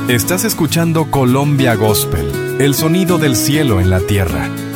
Estás escuchando Colombia Gospel, el sonido del cielo en la tierra,